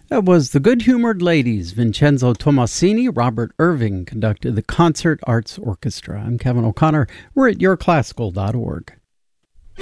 That was the Good Humored Ladies. Vincenzo Tomasini, Robert Irving conducted the Concert Arts Orchestra. I'm Kevin O'Connor. We're at yourclassical.org.